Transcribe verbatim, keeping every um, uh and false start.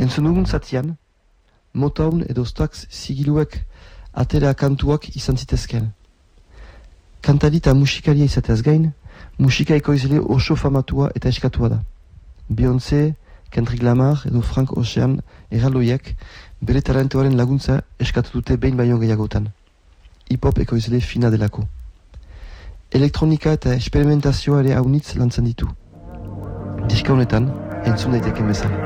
Entzun dugun zatian, Motown edo Stax zigiluek atera kantuak izan zitezken. Kantari eta musikaria izateaz gain, musika ekoizle oso famatua eta eskatua da. Beyoncé, Kendrick Lamar edo Frank Ocean erraldoiek bere talentuaren laguntza eskatu dute behin baino gehiagotan. Hip-hop ekoizle fina delako. Elektronika eta experimentazioa ere haunitz lantzen ditu. Diska honetan, entzun daiteken bezala.